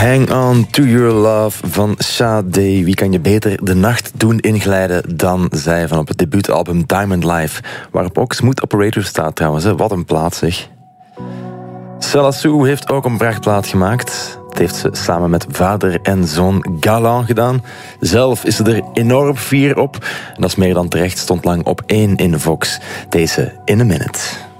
Hang on to your love van Sade. Wie kan je beter de nacht doen inglijden dan zij van op het debuutalbum Diamond Life, waarop ook Smooth Operator staat trouwens. Hè. Wat een plaat zeg. Salassou heeft ook een prachtplaat gemaakt. Dat heeft ze samen met vader en zoon Galan gedaan. Zelf is ze er enorm fier op. En dat is meer dan terecht, stond lang op 1 in Vox. Deze In a Minute.